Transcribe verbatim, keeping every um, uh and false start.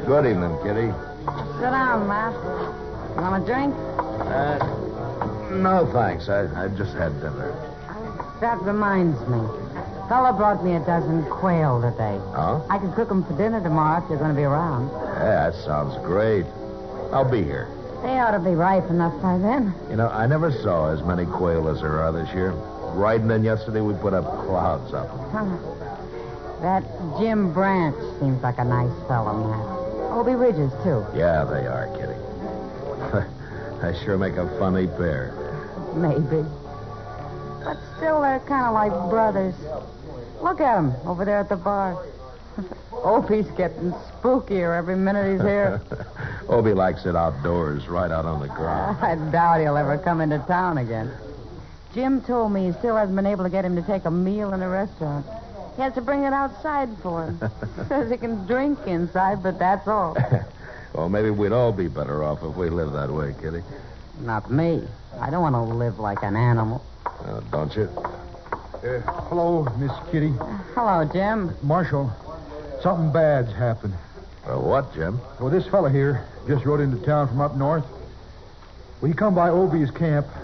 Good evening, Kitty. Sit down, Matt. You want a drink? Uh, no, thanks. I, I just had dinner. That reminds me. Fella brought me a dozen quail today. Oh? I can cook 'em for dinner tomorrow if you're going to be around. Yeah, that sounds great. I'll be here. They ought to be ripe enough by then. You know, I never saw as many quail as there are this year. Riding in yesterday, we put up clouds of them. Huh. That Jim Branch seems like a nice fellow, Matt. Obie Ridges, too. Yeah, they are, Kitty. They sure make a funny pair. Maybe. But still, they're kind of like brothers. Look at him over there at the bar. Opie's getting spookier every minute he's here. Obie likes it outdoors, right out on the ground. I doubt he'll ever come into town again. Jim told me he still hasn't been able to get him to take a meal in a restaurant. He has to bring it outside for him. Says he can drink inside, but that's all. Well, maybe we'd all be better off if we lived that way, Kitty. Not me. I don't want to live like an animal. Uh, don't you? Uh, hello, Miss Kitty. Hello, Jim. Marshal, something bad's happened. Uh, what, Jim? Well, this fella here just rode into town from up north. Well, he come by Obie's camp